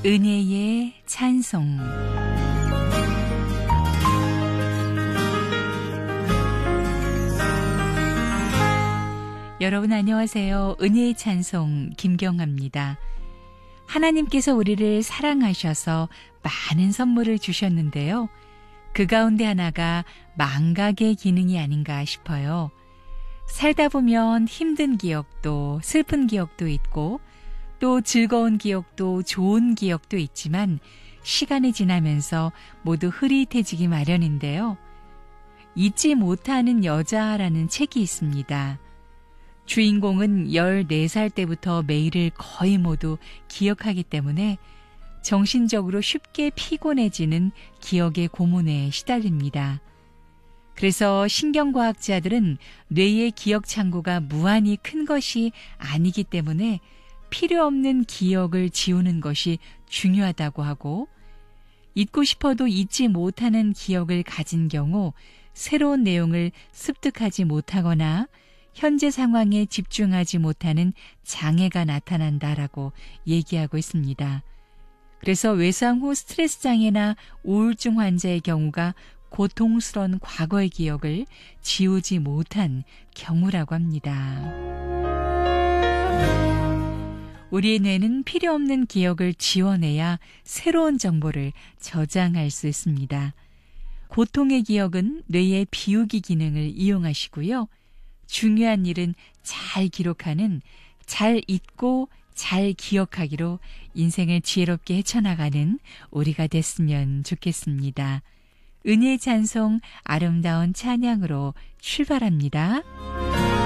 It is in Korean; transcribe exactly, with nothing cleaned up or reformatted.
은혜의 찬송. 여러분 안녕하세요. 은혜의 찬송 김경아입니다. 하나님께서 우리를 사랑하셔서 많은 선물을 주셨는데요. 그 가운데 하나가 망각의 기능이 아닌가 싶어요. 살다 보면 힘든 기억도 슬픈 기억도 있고 또 즐거운 기억도 좋은 기억도 있지만 시간이 지나면서 모두 흐릿해지기 마련인데요. 잊지 못하는 여자라는 책이 있습니다. 주인공은 열네 살 때부터 매일을 거의 모두 기억하기 때문에 정신적으로 쉽게 피곤해지는 기억의 고문에 시달립니다. 그래서 신경과학자들은 뇌의 기억 창고가 무한히 큰 것이 아니기 때문에 필요 없는 기억을 지우는 것이 중요하다고 하고, 잊고 싶어도 잊지 못하는 기억을 가진 경우 새로운 내용을 습득하지 못하거나 현재 상황에 집중하지 못하는 장애가 나타난다라고 얘기하고 있습니다. 그래서 외상 후 스트레스 장애나 우울증 환자의 경우가 고통스러운 과거의 기억을 지우지 못한 경우라고 합니다. 우리의 뇌는 필요 없는 기억을 지워내야 새로운 정보를 저장할 수 있습니다. 고통의 기억은 뇌의 비우기 기능을 이용하시고요. 중요한 일은 잘 기록하는 잘 잊고 잘 기억하기로 인생을 지혜롭게 헤쳐나가는 우리가 됐으면 좋겠습니다. 은혜의 찬송 아름다운 찬양으로 출발합니다.